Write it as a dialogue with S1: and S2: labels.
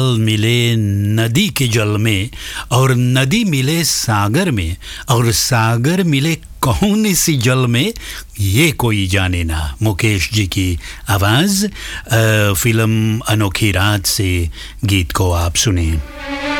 S1: मिले नदी के जल में और नदी मिले सागर में और सागर मिले कौन सी जल में, ये कोई जाने ना। मुकेश जी की आवाज़, फिल्म अनोखी रात से गीत को आप सुने।